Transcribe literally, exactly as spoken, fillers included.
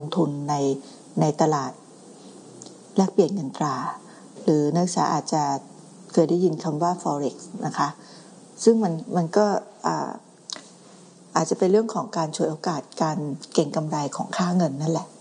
ลงทุนในในตลาดแลกเปลี่ยนเงินตราหรือนักศึกษาอาจจะเคยได้ยินคำว่า Forex นะคะซึ่งมันมันก็อาอาจจะเป็นเรื่องของการฉวยโอกาสการเก็งกำไรของค่าเงินนั่นแหละ